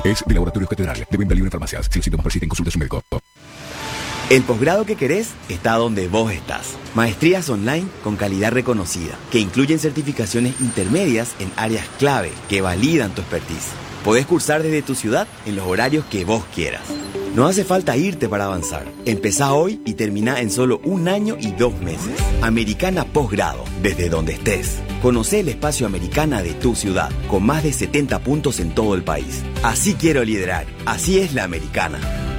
Es de Laboratorios Catedral, de venta libre en farmacias. Si los síntomas persisten, consulte a su médico. El posgrado que querés está donde vos estás. Maestrías online con calidad reconocida, que incluyen certificaciones intermedias en áreas clave que validan tu expertise. Podés cursar desde tu ciudad en los horarios que vos quieras. No hace falta irte para avanzar. Empezá hoy y termina en solo 1 año y 2 meses. Americana Posgrado, desde donde estés. Conocé el espacio Americana de tu ciudad, con más de 70 puntos en todo el país. Así quiero liderar. Así es la Americana.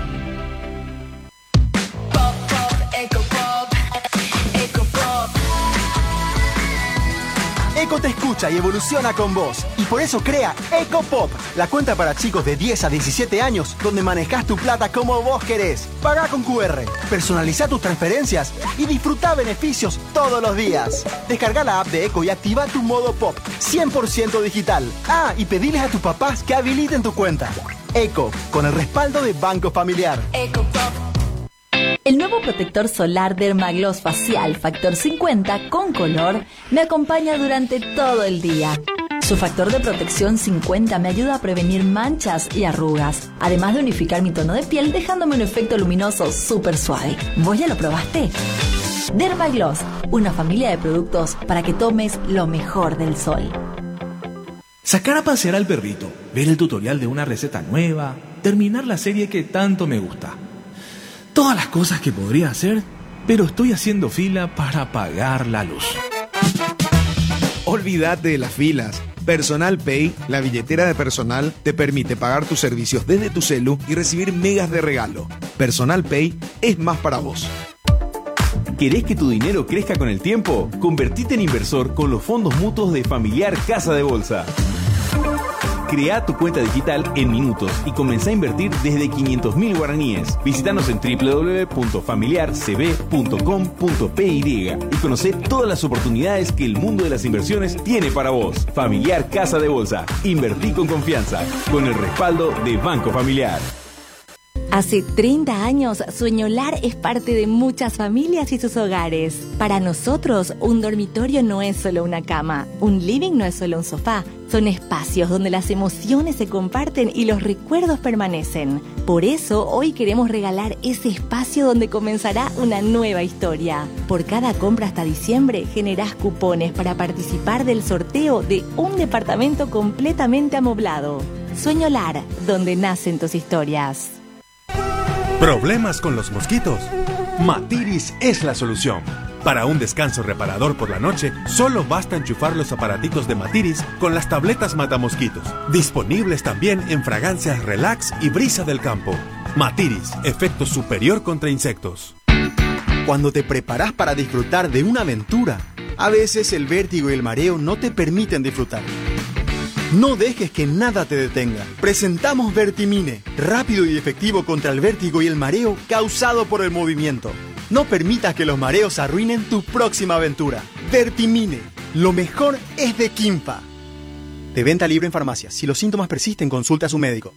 Eco te escucha y evoluciona con vos. Y por eso crea EcoPop, la cuenta para chicos de 10 a 17 años, donde manejas tu plata como vos querés. Pagá con QR, personaliza tus transferencias y disfruta beneficios todos los días. Descarga la app de Eco y activa tu modo Pop, 100% digital. Ah, y pediles a tus papás que habiliten tu cuenta. Eco, con el respaldo de Banco Familiar. EcoPop. El nuevo protector solar Dermagloss Facial Factor 50 con color me acompaña durante todo el día. Su factor de protección 50 me ayuda a prevenir manchas y arrugas, además de unificar mi tono de piel dejándome un efecto luminoso súper suave. ¿Vos ya lo probaste? Dermagloss, una familia de productos para que tomes lo mejor del sol. Sacar a pasear al perrito, ver el tutorial de una receta nueva, terminar la serie que tanto me gusta. Todas las cosas que podría hacer, pero estoy haciendo fila para pagar la luz. Olvídate de las filas. Personal Pay, la billetera de personal, te permite pagar tus servicios desde tu celu y recibir megas de regalo. Personal Pay es más para vos. ¿Querés que tu dinero crezca con el tiempo? Convertite en inversor con los fondos mutuos de Familiar Casa de Bolsa. Crea tu cuenta digital en minutos y comenzá a invertir desde 500.000 guaraníes. Visítanos en www.familiarcb.com.py y conocé todas las oportunidades que el mundo de las inversiones tiene para vos. Familiar Casa de Bolsa. Invertí con confianza, con el respaldo de Banco Familiar. Hace 30 años, Sueñolar es parte de muchas familias y sus hogares. Para nosotros, un dormitorio no es solo una cama, un living no es solo un sofá. Son espacios donde las emociones se comparten y los recuerdos permanecen. Por eso, hoy queremos regalar ese espacio donde comenzará una nueva historia. Por cada compra hasta diciembre, generás cupones para participar del sorteo de un departamento completamente amoblado. Sueñolar, donde nacen tus historias. ¿Problemas con los mosquitos? Matiris es la solución. Para un descanso reparador por la noche, solo basta enchufar los aparatitos de Matiris con las tabletas matamosquitos. Disponibles también en fragancias Relax y Brisa del Campo. Matiris, efecto superior contra insectos. Cuando te preparás para disfrutar de una aventura, a veces el vértigo y el mareo no te permiten disfrutar. No dejes que nada te detenga. Presentamos Vertimine, rápido y efectivo contra el vértigo y el mareo causado por el movimiento. No permitas que los mareos arruinen tu próxima aventura. Vertimine, lo mejor es de Quimpa. De venta libre en farmacias. Si los síntomas persisten, consulta a su médico.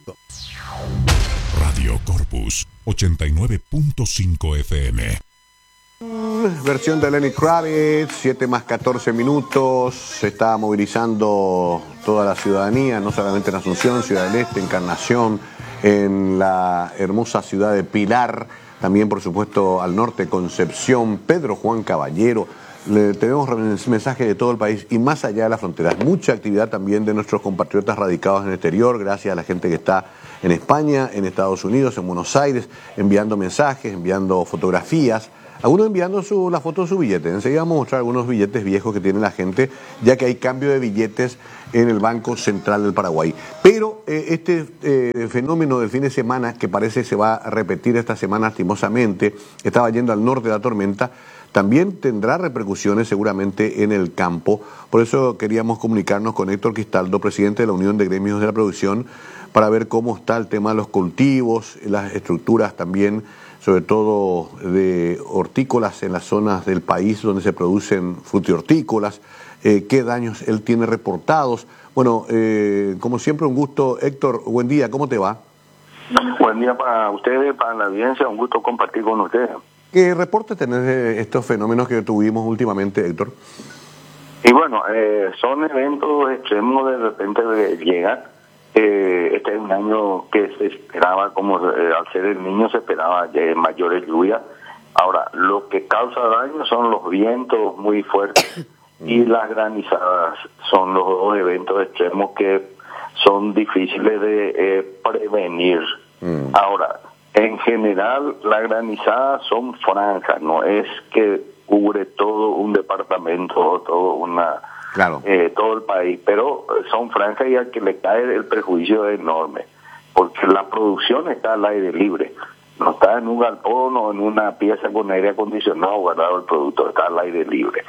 Radio Corpus 89.5 FM. Versión de Lenny Kravitz, 7 más 14 minutos. Se está movilizando toda la ciudadanía, no solamente en Asunción, Ciudad del Este, Encarnación, en la hermosa ciudad de Pilar, también por supuesto al norte, Concepción, Pedro Juan Caballero. Tenemos mensajes de todo el país y más allá de las fronteras. Mucha actividad también de nuestros compatriotas radicados en el exterior, gracias a la gente que está en España, en Estados Unidos, en Buenos Aires, enviando mensajes, enviando fotografías. Algunos enviando la foto de su billete. Enseguida vamos a mostrar algunos billetes viejos que tiene la gente, ya que hay cambio de billetes en el Banco Central del Paraguay. Pero este fenómeno del fin de semana, que parece se va a repetir esta semana lastimosamente, estaba yendo al norte de la tormenta, también tendrá repercusiones seguramente en el campo. Por eso queríamos comunicarnos con Héctor Quistaldo, presidente de la Unión de Gremios de la Producción, para ver cómo está el tema de los cultivos, las estructuras también, sobre todo de hortícolas en las zonas del país donde se producen frutihortícolas, qué daños él tiene reportados. Bueno, como siempre un gusto. Héctor, buen día, ¿cómo te va? Buen día para ustedes, para la audiencia, un gusto compartir con ustedes. ¿Qué reporte tenés de estos fenómenos que tuvimos últimamente, Héctor? Y bueno, son eventos extremos de repente de llegar. Este este es un año que se esperaba, como al ser el niño se esperaba mayores lluvias. Ahora, lo que causa daño son los vientos muy fuertes y las granizadas. Son los dos eventos extremos que son difíciles de prevenir. Ahora, en general, las granizadas son franjas, no es que cubre todo un departamento, todo el país, pero son franjas y al que le cae el perjuicio es enorme, porque la producción está al aire libre, no está en un galpón o en una pieza con aire acondicionado guardado el producto, está al aire libre.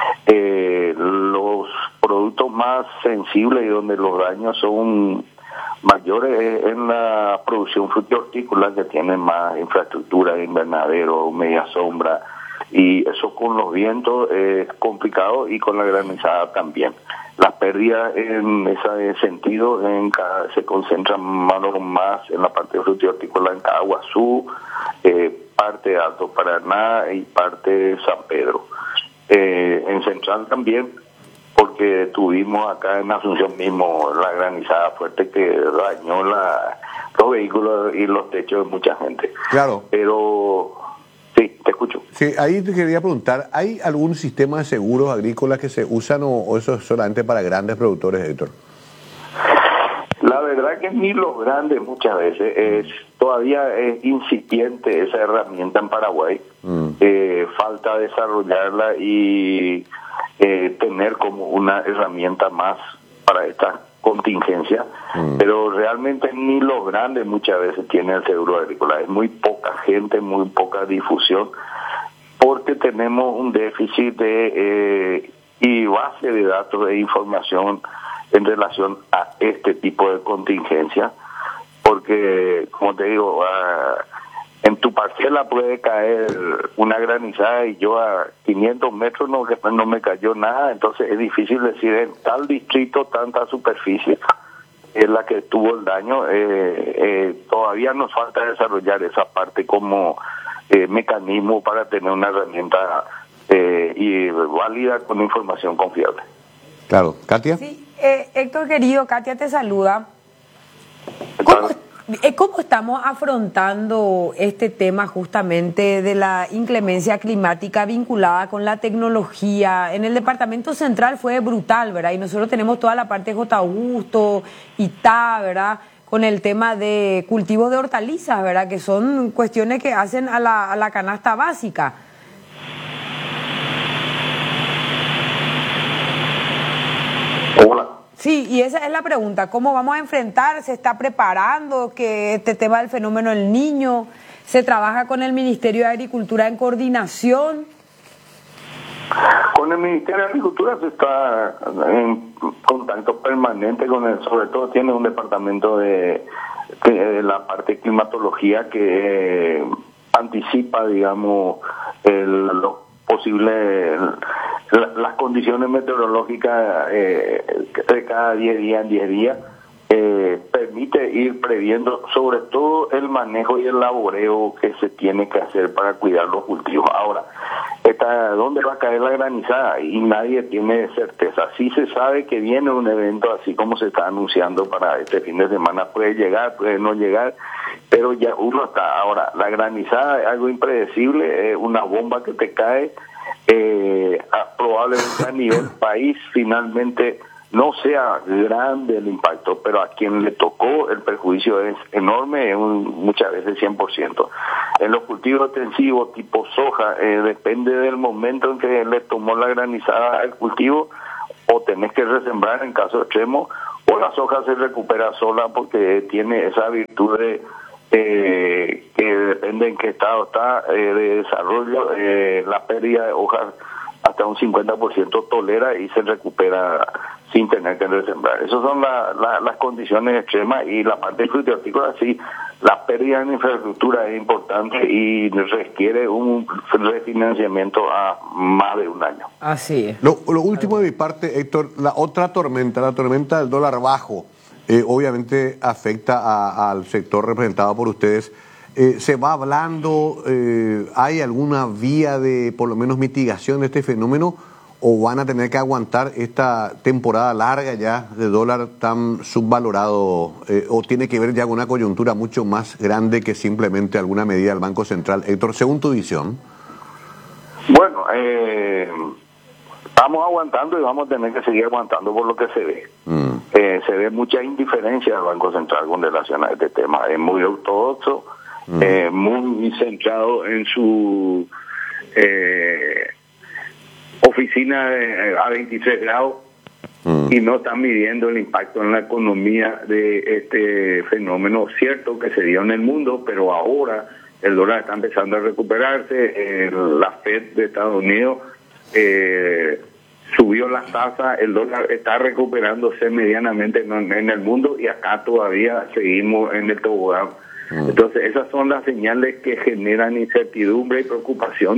Los productos más sensibles y donde los daños son mayores en la producción frutícola, que tienen más infraestructura de invernadero, media sombra, y eso con los vientos es complicado y con la granizada también. Las pérdidas en ese sentido se concentran más en la parte frutícola en Caguazú, parte de Alto Paraná y parte de San Pedro. En Central también, porque tuvimos acá en Asunción mismo la granizada fuerte que dañó los vehículos y los techos de mucha gente. Claro. Pero sí, te escucho. Sí, ahí te quería preguntar, ¿hay algún sistema de seguros agrícolas que se usan o eso es solamente para grandes productores, Héctor? La verdad que ni los grandes muchas veces, todavía es incipiente esa herramienta en Paraguay. Falta desarrollarla y tener como una herramienta más para esta contingencia, pero realmente ni los grandes muchas veces tienen el seguro agrícola. Es muy poca gente, muy poca difusión, porque tenemos un déficit y base de datos de información en relación a este tipo de contingencia, porque, como te digo, en tu parcela puede caer una granizada y yo a 500 metros no me cayó nada, entonces es difícil decir en tal distrito, tanta superficie es la que tuvo el daño. Todavía nos falta desarrollar esa parte como mecanismo para tener una herramienta y válida con información confiable. Claro. ¿Katia? Sí, Héctor querido, Katia te saluda. ¿Cómo estamos afrontando este tema justamente de la inclemencia climática vinculada con la tecnología? En el departamento central fue brutal, ¿verdad? Y nosotros tenemos toda la parte de J. Augusto, Itá, ¿verdad? Con el tema de cultivos de hortalizas, ¿verdad? Que son cuestiones que hacen a la canasta básica. Hola. Sí, y esa es la pregunta, ¿cómo vamos a enfrentar? ¿Se está preparando que este tema del fenómeno del Niño? ¿Se trabaja con el Ministerio de Agricultura en coordinación? Con el Ministerio de Agricultura se está en contacto permanente con él, sobre todo tiene un departamento de la parte de climatología que anticipa, digamos, los posibles las condiciones meteorológicas de cada 10 días en 10 días, permite ir previendo sobre todo el manejo y el laboreo que se tiene que hacer para cuidar los cultivos. Ahora, ¿dónde va a caer la granizada? Y nadie tiene certeza. Sí se sabe que viene un evento así como se está anunciando para este fin de semana, puede llegar, puede no llegar, pero ya uno está. Ahora, la granizada es algo impredecible, una bomba que te cae, probablemente a nivel país finalmente no sea grande el impacto, pero a quien le tocó el perjuicio es enorme, muchas veces 100%. En los cultivos extensivos tipo soja, depende del momento en que le tomó la granizada al cultivo, o tenés que resembrar en caso extremo, o la soja se recupera sola porque tiene esa virtud de que depende en qué estado está de desarrollo, la pérdida de hojas hasta un 50% tolera y se recupera sin tener que resembrar. Esas son las condiciones extremas, y la parte frutícola sí, la pérdida en infraestructura es importante y requiere un refinanciamiento a más de un año. Así es. Lo último de mi parte, Héctor, la otra tormenta, la tormenta del dólar bajo, obviamente afecta al sector representado por ustedes. ¿Se va hablando, hay alguna vía de por lo menos mitigación de este fenómeno, o van a tener que aguantar esta temporada larga ya de dólar tan subvalorado, o tiene que ver ya con una coyuntura mucho más grande que simplemente alguna medida del Banco Central? Héctor, según tu visión. Bueno, estamos aguantando y vamos a tener que seguir aguantando por lo que se ve. Se ve mucha indiferencia del Banco Central con relación a este tema. Es muy ortodoxo, muy centrado en su oficina a 23 grados y no están midiendo el impacto en la economía de este fenómeno cierto que se dio en el mundo, pero ahora el dólar está empezando a recuperarse. La Fed de Estados Unidos subió las tasas, el dólar está recuperándose medianamente en el mundo y acá todavía seguimos en el tobogán. Entonces esas son las señales que generan incertidumbre y preocupación,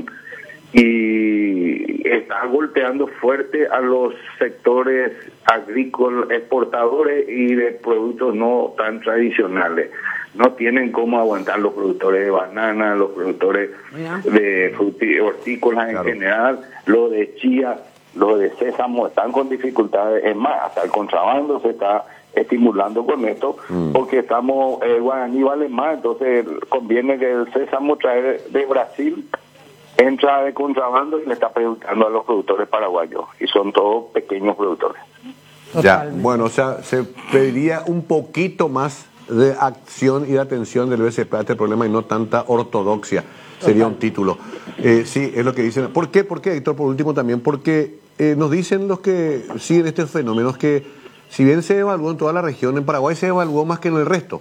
y está golpeando fuerte a los sectores agrícolas exportadores y de productos no tan tradicionales. No tienen cómo aguantar los productores de banana, los productores de hortícolas en general, los de chía, los de sésamo están con dificultades. Es más, hasta el contrabando se está estimulando con esto, porque estamos, el guaraní vale más, entonces conviene que el sésamo trae de Brasil entra de contrabando y le está perjudicando a los productores paraguayos, y son todos pequeños productores. Ya, bueno, o sea, se pediría un poquito más de acción y de atención del BCP a este problema y no tanta ortodoxia, sería un título. Sí, es lo que dicen. ¿Por qué, Héctor? Por último también, porque nos dicen los que siguen estos fenómenos que si bien se evaluó en toda la región, en Paraguay se evaluó más que en el resto.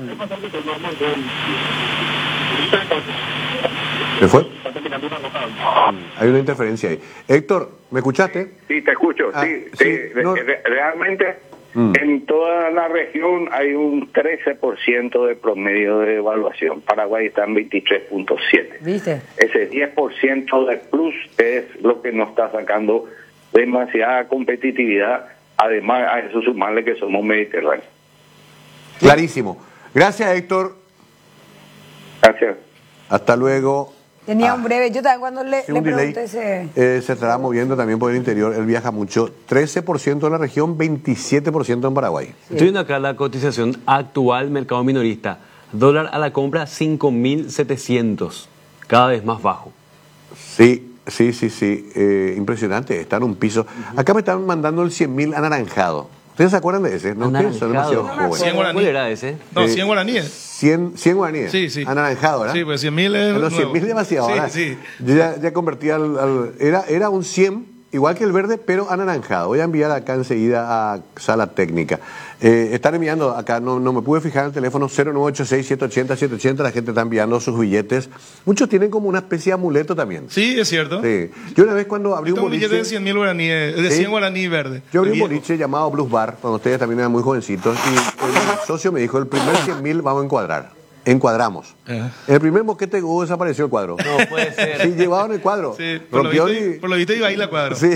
¿Se fue? Hay una interferencia ahí. Héctor, ¿me escuchaste? Sí, te escucho. Realmente en toda la región hay un 13% de promedio de evaluación. Paraguay está en 23.7. ¿Viste? Ese 10% de plus es lo que nos está sacando demasiada competitividad. Además, a eso sumarle que somos mediterráneos. Clarísimo. Gracias, Héctor. Gracias. Hasta luego. Tenía un breve, yo también cuando le pregunté se estará moviendo también por el interior, él viaja mucho, 13% en la región, 27% en Paraguay. Sí. Estoy viendo acá la cotización actual, mercado minorista, dólar a la compra 5.700, cada vez más bajo. Sí, impresionante, está en un piso. Acá me están mandando el 100.000 anaranjado. ¿Ustedes se acuerdan de ese? No, ustedes son demasiado jóvenes. 100 guaraníes. ¿Cuál era ese? No, 100 guaraníes. 100 guaraníes. Sí. Anaranjado, ¿verdad? Sí, pues 100.000 es. Los 100.000 demasiado, ¿verdad? Sí. Yo ya convertí era un 100, igual que el verde, pero anaranjado. Voy a enviar acá enseguida a sala técnica. Están enviando acá, no me pude fijar en el teléfono, 0986-780-780, la gente está enviando sus billetes. Muchos tienen como una especie de amuleto también. Sí, es cierto. Sí. Yo una vez cuando abrí un boliche... billete de 100.000 guaraníes, de 100 guaraní verde. Yo abrí un boliche llamado Blues Bar, cuando ustedes también eran muy jovencitos, y el socio me dijo, el primer 100.000 vamos a encuadrar. Encuadramos. En el primer moquete que hubo desapareció el cuadro. No puede ser. Sí, llevaban el cuadro. Sí, por lo visto iba ahí la cuadro. Sí.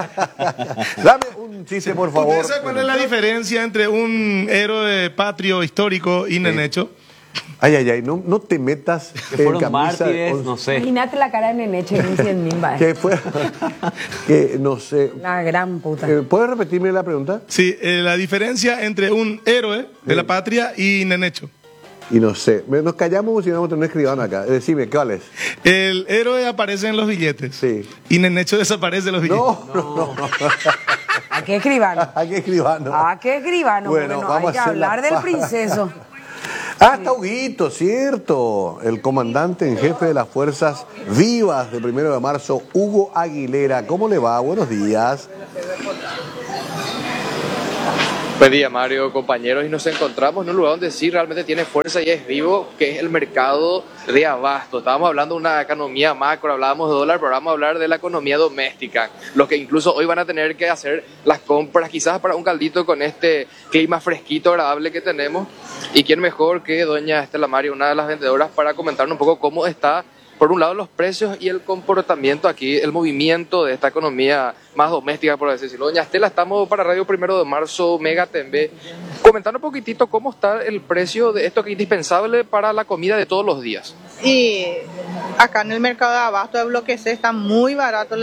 Dame un chiste, por favor. ¿Usted sabe cuál es la diferencia entre un héroe patrio histórico y Nenecho? Ay, no te metas que fueron en camisa. Mártires, no sé. Imagínate la cara de Nenecho en un 100.000, que fue, que no sé. La gran puta. ¿Puedes repetirme la pregunta? Sí, la diferencia entre un héroe de la patria y Nenecho. Y no sé, nos callamos si vamos a tener un escribano acá. Decime, ¿cuál es? El héroe aparece en los billetes. Sí. Y Nenecho desaparece de los billetes. No. ¿A qué escribano? ¿A qué escribano? ¿A qué escribano? Bueno, porque no hay que hablar del princeso. Está Huguito, cierto. El comandante en jefe de las Fuerzas Vivas del 1 de marzo, Hugo Aguilera. ¿Cómo le va? Buenos días. Buen día, Mario, compañeros, y nos encontramos en un lugar donde sí realmente tiene fuerza y es vivo, que es el mercado de abasto. Estábamos hablando de una economía macro, hablábamos de dólar, pero vamos a hablar de la economía doméstica, los que incluso hoy van a tener que hacer las compras quizás para un caldito con este clima fresquito, agradable que tenemos. Y quién mejor que doña Estela Mario, una de las vendedoras, para comentarnos un poco cómo está, por un lado, los precios y el comportamiento aquí, el movimiento de esta economía más doméstica, por así decirlo. Doña Estela, estamos para Radio 1 de marzo, Mega TV. Comentando un poquitito cómo está el precio de esto que es indispensable para la comida de todos los días. Y acá en el mercado de abasto de Bloque C están muy baratos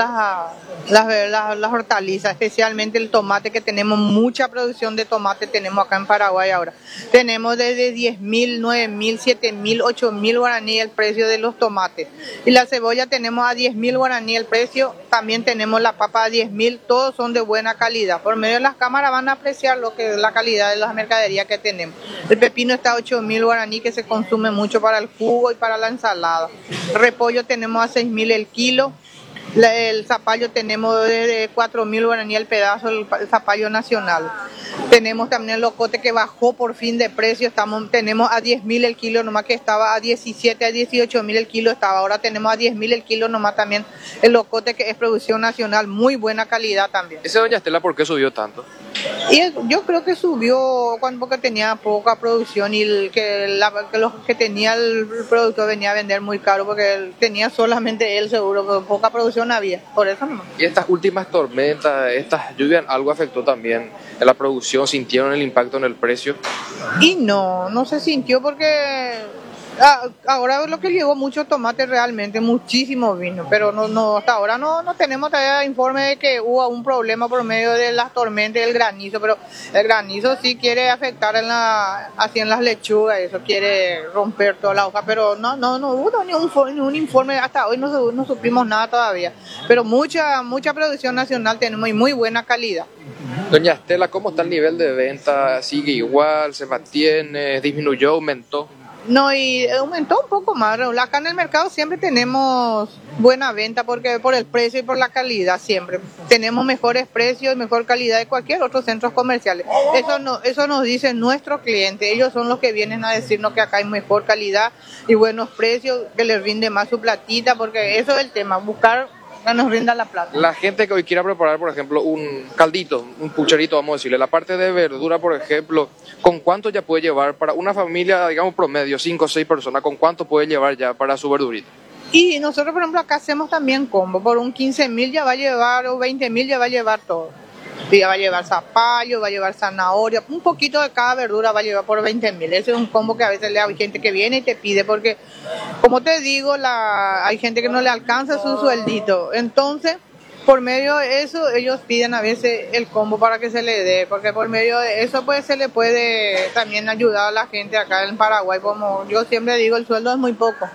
las hortalizas, especialmente el tomate, que tenemos mucha producción de tomate, tenemos acá en Paraguay ahora. Tenemos desde 10.000, 9.000, 7.000, 8.000 guaraní el precio de los tomates. Y la cebolla tenemos a 10.000 guaraní el precio, también tenemos la papa a 10.000, todos son de buena calidad. Por medio de las cámaras van a apreciar lo que es la calidad de las mercaderías que tenemos. El pepino está a 8.000 guaraní, que se consume mucho para el jugo y para la ensalada. Repollo tenemos a 6.000 el kilo. El zapallo tenemos de 4.000 guaraní el pedazo, el zapallo nacional. Tenemos también el locote que bajó por fin de precio, tenemos a 10.000 el kilo, nomás que estaba a 17, a 18.000 el kilo estaba, ahora tenemos a 10.000 el kilo nomás también el locote, que es producción nacional, muy buena calidad también. ¿Ese doña Estela por qué subió tanto? Y yo creo que subió porque tenía poca producción y los que tenía el productor venía a vender muy caro, porque tenía solamente él seguro, pero poca producción había, por eso nomás. Y estas últimas tormentas, estas lluvias, ¿algo afectó también en la producción? ¿Sintieron el impacto en el precio? Y no se sintió porque ahora lo que llegó mucho tomate realmente, muchísimo vino, pero no hasta ahora no tenemos todavía informe de que hubo un problema por medio de las tormentas y el granizo, pero el granizo sí quiere afectar en las lechugas, eso quiere romper toda la hoja, pero no hubo ni un informe, hasta hoy no supimos nada todavía, pero mucha producción nacional tenemos y muy buena calidad. Doña Estela, ¿cómo está el nivel de venta? ¿Sigue igual? ¿Se mantiene? ¿Disminuyó? ¿Aumentó? No, y aumentó un poco más. Acá en el mercado siempre tenemos buena venta porque por el precio y por la calidad siempre. Tenemos mejores precios y mejor calidad de cualquier otro centro comercial. Eso nos dicen nuestros clientes. Ellos son los que vienen a decirnos que acá hay mejor calidad y buenos precios, que les rinde más su platita, porque eso es el tema, buscar que nos rinda la plata. La gente que hoy quiera preparar, por ejemplo, un caldito, un pucherito, vamos a decirle, la parte de verdura, por ejemplo, ¿con cuánto ya puede llevar para una familia, digamos promedio, 5 o 6 personas, con cuánto puede llevar ya para su verdurita? Y nosotros, por ejemplo, acá hacemos también combo, por un 15.000 ya va a llevar, o 20.000 ya va a llevar todo. Sí, ya va a llevar zapallo, va a llevar zanahoria, un poquito de cada verdura va a llevar por 20.000. Ese es un combo que a veces hay gente que viene y te pide, porque, como te digo, hay gente que no le alcanza su sueldito. Entonces, por medio de eso, ellos piden a veces el combo para que se le dé, porque por medio de eso, pues, se le puede también ayudar a la gente acá en Paraguay. Como yo siempre digo, el sueldo es muy poco.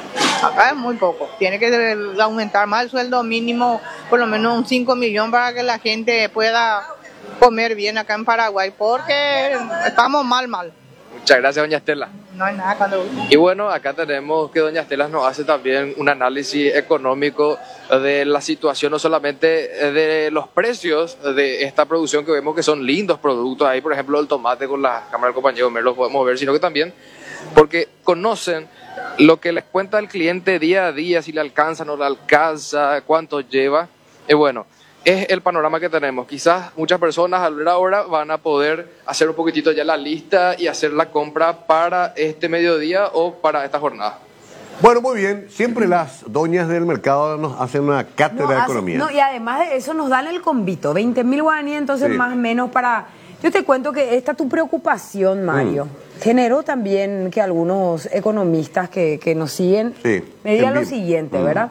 Acá es muy poco. Tiene que aumentar más el sueldo mínimo, por lo menos un 5 millones para que la gente pueda comer bien acá en Paraguay, porque estamos mal. Muchas gracias, doña Estela. No hay nada cuando... Y bueno, acá tenemos que doña Estela nos hace también un análisis económico de la situación, no solamente de los precios de esta producción, que vemos que son lindos productos. Ahí, por ejemplo, el tomate con la cámara del compañero Mer lo podemos ver, sino que también porque conocen lo que les cuenta el cliente día a día, si le alcanza, no le alcanza, cuánto lleva. Y bueno, es el panorama que tenemos. Quizás muchas personas al ver ahora van a poder hacer un poquitito ya la lista y hacer la compra para este mediodía o para esta jornada. Bueno, muy bien. Siempre las doñas del mercado nos hacen una cátedra de economía. Y además de eso nos dan el convito, 20.000 guaraníes, entonces sí, más o menos para... Yo te cuento que esta tu preocupación, Mario, generó también que algunos economistas que nos siguen me digan lo siguiente, ¿verdad?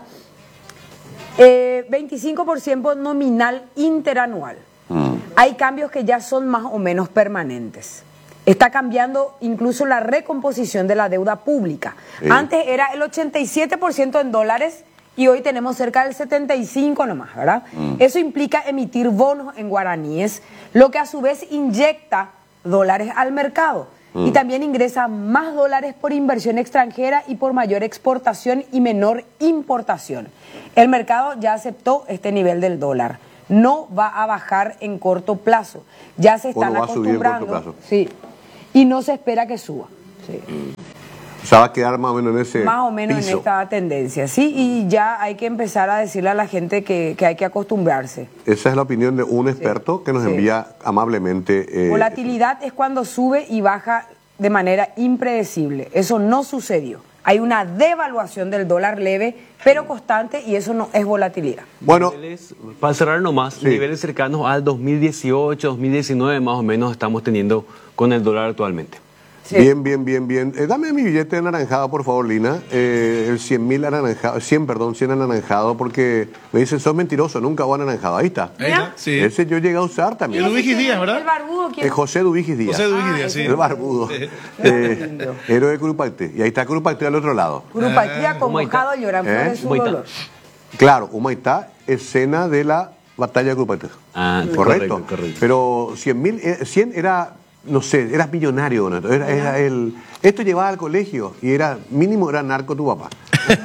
25% nominal interanual. Hay cambios que ya son más o menos permanentes. Está cambiando incluso la recomposición de la deuda pública. Antes era el 87% en dólares y hoy tenemos cerca del 75% nomás, ¿verdad? Eso implica emitir bonos en guaraníes, lo que a su vez inyecta dólares al mercado. Y también ingresa más dólares por inversión extranjera y por mayor exportación y menor importación. El mercado ya aceptó este nivel del dólar. No va a bajar en corto plazo. Ya se están acostumbrando. Sí. Y no se espera que suba. Sí. O sea, va a quedar más o menos en ese Más o menos piso. En esta tendencia, sí, y ya hay que empezar a decirle a la gente que hay que acostumbrarse. Esa es la opinión de un experto que nos envía amablemente. Volatilidad es cuando sube y baja de manera impredecible. Eso no sucedió. Hay una devaluación del dólar leve, pero constante, y eso no es volatilidad. Bueno, para cerrar nomás, niveles cercanos al 2018, 2019 más o menos estamos teniendo con el dólar actualmente. Sí. Bien. Dame mi billete anaranjado, por favor, Lina. El 100.000 anaranjado, 100 anaranjado, porque me dicen, sos mentiroso, nunca voy anaranjado. Ahí está. Ahí está, sí. Ese yo llegué a usar también. El Dubigis Díaz, ¿verdad? El barbudo, ¿quién? José Dubigis Díaz. José Dubigis Díaz, sí. El barbudo. Héroe de Curupacté. Y ahí está Curupacté al otro lado. Curupacté acongojado lloran por su dolor. Claro, Humaitá, escena de la batalla de Curupacté. Correcto. Pero 100 era, no sé, eras millonario, ¿no? Era esto llevaba al colegio y era mínimo era narco tu papá.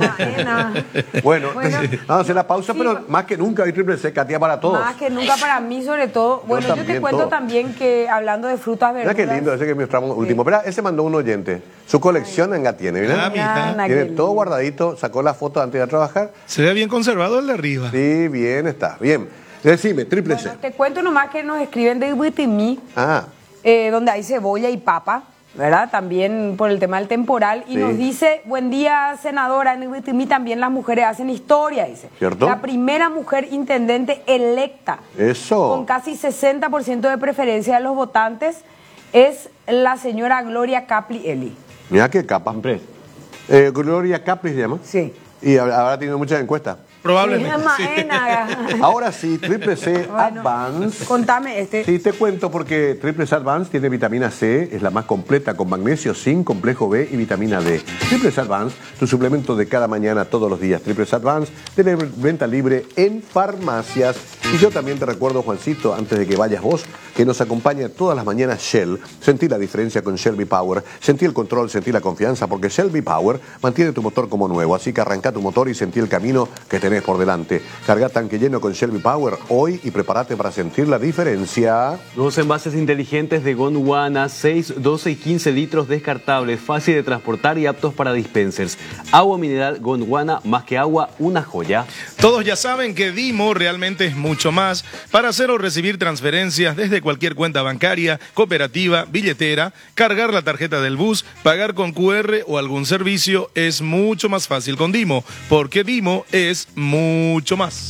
Bueno, vamos a hacer la pausa, sí, pero más que nunca hay Triple C, Katia, para todos. Más que nunca para mí, sobre todo. Bueno, yo te cuento también que hablando de frutas, verduras. Mira qué lindo ese que mostramos último. Pero ese mandó un oyente. Su colección en tiene, ¿verdad? Tiene todo guardadito, sacó la foto antes de ir a trabajar. Se ve bien conservado el de arriba. Sí, bien está. Bien. Decime, Triple C. Te cuento nomás que nos escriben de Huitimí, donde hay cebolla y papa, ¿verdad? También por el tema del temporal. Y nos dice, buen día, senadora, en Huitimí también las mujeres hacen historia, dice. ¿Cierto? La primera mujer intendente electa. Eso. Con casi 60% de preferencia de los votantes es la señora Gloria Capli Eli. Mira qué capa. Gloria Capli se llama. Sí. Y habrá tenido muchas encuestas. Probablemente. Ahora sí, Triple C Advance. Contame Sí, te cuento porque Triple C Advance tiene vitamina C, es la más completa con magnesio, zinc, complejo B y vitamina D. Triple C Advance, tu suplemento de cada mañana, todos los días. Triple C Advance tiene venta libre en farmacias. Y yo también te recuerdo, Juancito, antes de que vayas vos, que nos acompaña todas las mañanas Shell. Sentí la diferencia con Shell V-Power. Sentí el control, sentí la confianza, porque Shell V-Power mantiene tu motor como nuevo. Así que arranca tu motor y sentí el camino que tenés por delante. Carga tanque lleno con Shell V-Power hoy y prepárate para sentir la diferencia. Nuevos envases inteligentes de Gondwana, 6, 12 y 15 litros descartables, fácil de transportar y aptos para dispensers. Agua mineral Gondwana, más que agua, una joya. Todos ya saben que Dimo realmente es mucho más. Para hacer o recibir transferencias desde cualquier cuenta bancaria, cooperativa, billetera, cargar la tarjeta del bus, pagar con QR o algún servicio es mucho más fácil con Dimo, porque Dimo es mucho más.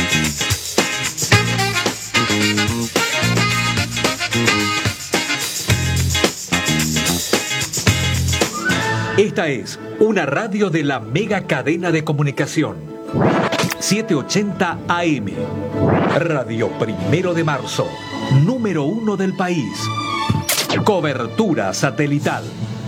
Esta es una radio de la mega cadena de comunicación. 780 AM. Radio 1 de Marzo. Número 1 del país. Cobertura satelital.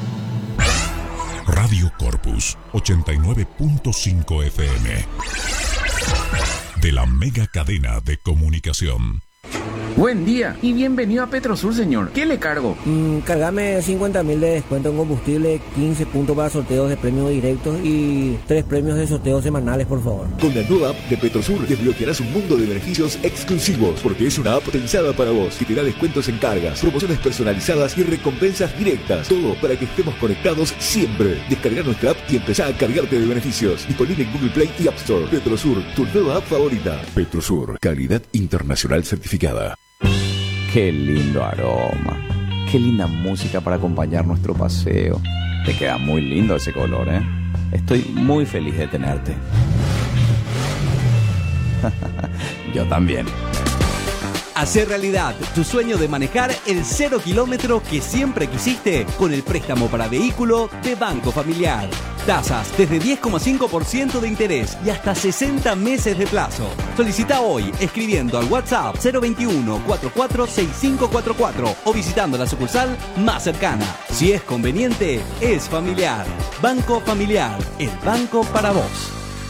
Radio Corpus 89.5 FM. De la mega cadena de comunicación. Buen día y bienvenido a Petrosur, señor. ¿Qué le cargo? Cargame 50.000 de descuento en combustible, 15 puntos para sorteos de premios directos y 3 premios de sorteos semanales, por favor. Con la nueva app de Petrosur desbloquearás un mundo de beneficios exclusivos, porque es una app pensada para vos, que te da descuentos en cargas, promociones personalizadas y recompensas directas. Todo para que estemos conectados siempre. Descarga nuestra app y empezá a cargarte de beneficios. Disponible en Google Play y App Store. Petrosur, tu nueva app favorita. Petrosur, calidad internacional certificada. Qué lindo aroma. Qué linda música para acompañar nuestro paseo. Te queda muy lindo ese color, ¿eh? Estoy muy feliz de tenerte. Yo también. Hacer realidad tu sueño de manejar el 0 kilómetro que siempre quisiste con el préstamo para vehículo de Banco Familiar. Tasas desde 10,5% de interés y hasta 60 meses de plazo. Solicita hoy escribiendo al WhatsApp 021 44 6544 o visitando la sucursal más cercana. Si es conveniente, es familiar. Banco Familiar, el banco para vos.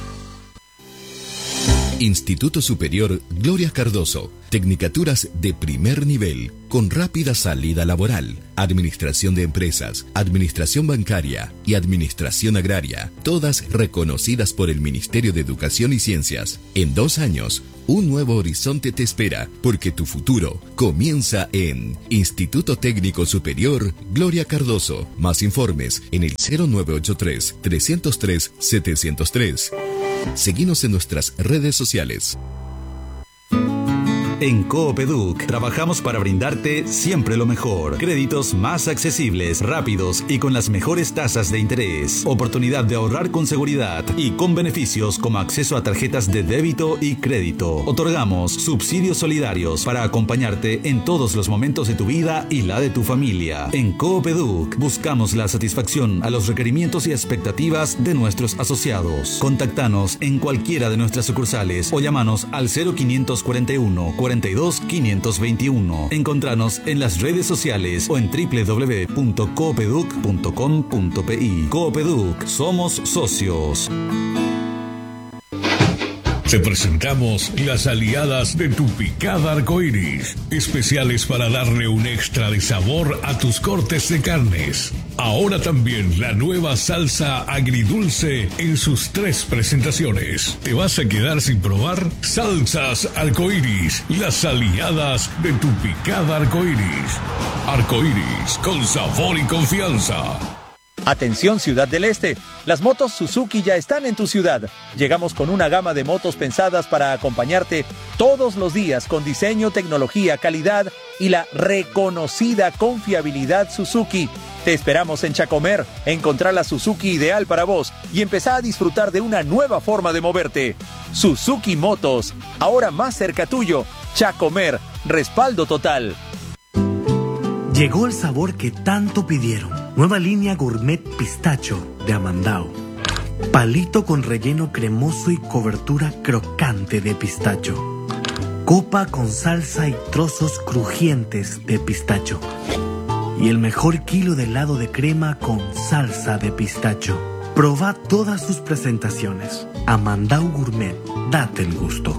Instituto Superior Gloria Cardoso. Tecnicaturas de primer nivel, con rápida salida laboral. Administración de empresas, administración bancaria y administración agraria. Todas reconocidas por el Ministerio de Educación y Ciencias. En 2 años, un nuevo horizonte te espera, porque tu futuro comienza en Instituto Técnico Superior Gloria Cardoso. Más informes en el 0983 303 703. Seguinos en nuestras redes sociales. En Coopeduc trabajamos para brindarte siempre lo mejor. Créditos más accesibles, rápidos y con las mejores tasas de interés. Oportunidad de ahorrar con seguridad y con beneficios como acceso a tarjetas de débito y crédito. Otorgamos subsidios solidarios para acompañarte en todos los momentos de tu vida y la de tu familia. En Coopeduc buscamos la satisfacción a los requerimientos y expectativas de nuestros asociados. Contactanos en cualquiera de nuestras sucursales o llámanos al 0541 42 521. Encontranos en las redes sociales o en www.coopeduc.com.pi. Coopeduc, somos socios. Te presentamos las aliadas de tu picada arcoiris, especiales para darle un extra de sabor a tus cortes de carnes. Ahora también la nueva salsa agridulce en sus 3 presentaciones. ¿Te vas a quedar sin probar? Salsas arcoiris, las aliadas de tu picada arcoiris. Arcoiris, con sabor y confianza. Atención Ciudad del Este, las motos Suzuki ya están en tu ciudad. Llegamos con una gama de motos pensadas para acompañarte todos los días con diseño, tecnología, calidad y la reconocida confiabilidad Suzuki. Te esperamos en Chacomer, encontrar la Suzuki ideal para vos y empezar a disfrutar de una nueva forma de moverte. Suzuki Motos, ahora más cerca tuyo. Chacomer, respaldo total. Llegó el sabor que tanto pidieron. Nueva línea Gourmet Pistacho de Amandao. Palito con relleno cremoso y cobertura crocante de pistacho. Copa con salsa y trozos crujientes de pistacho. Y el mejor kilo de helado de crema con salsa de pistacho. Proba todas sus presentaciones. Amandao Gourmet, date el gusto.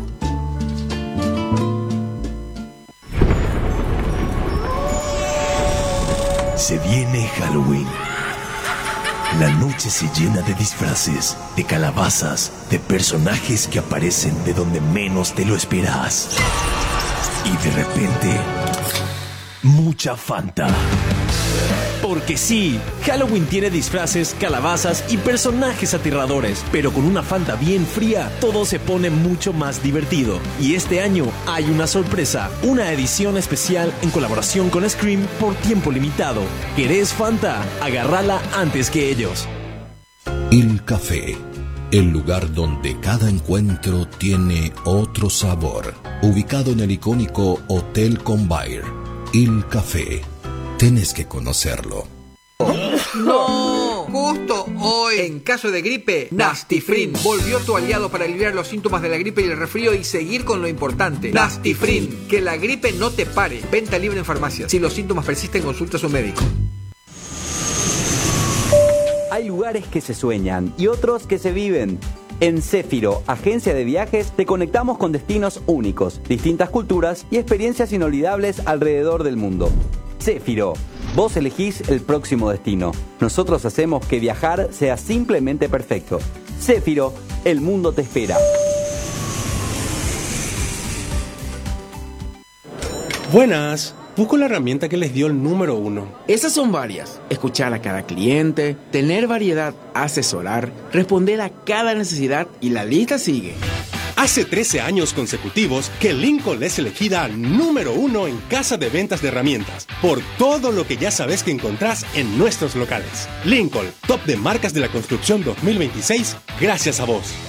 Se viene Halloween. La noche se llena de disfraces, de calabazas, de personajes que aparecen de donde menos te lo esperas. Y de repente, mucha Fanta. Porque sí, Halloween tiene disfraces, calabazas y personajes aterradores, pero con una Fanta bien fría, todo se pone mucho más divertido. Y este año hay una sorpresa, una edición especial en colaboración con Scream por tiempo limitado. ¿Querés Fanta? Agárrala antes que ellos. Il Café, el lugar donde cada encuentro tiene otro sabor. Ubicado en el icónico Hotel Convair. Il Café. Tenés que conocerlo. ¡No! Justo hoy, en caso de gripe, Nastifrin volvió tu aliado para aliviar los síntomas de la gripe y el resfrío y seguir con lo importante. Nastifrin, que la gripe no te pare. Venta libre en farmacias. Si los síntomas persisten, consulta a su médico. Hay lugares que se sueñan y otros que se viven. En Céfiro, agencia de viajes, te conectamos con destinos únicos, distintas culturas y experiencias inolvidables alrededor del mundo. Céfiro, vos elegís el próximo destino. Nosotros hacemos que viajar sea simplemente perfecto. Céfiro, el mundo te espera. Buenas. Busco la herramienta que les dio el número 1. Esas son varias. Escuchar a cada cliente, tener variedad, asesorar, responder a cada necesidad y la lista sigue. Hace 13 años consecutivos que Lincoln es elegida número 1 en casa de ventas de herramientas, por todo lo que ya sabes que encontrás en nuestros locales. Lincoln, top de marcas de la construcción 2026, gracias a vos.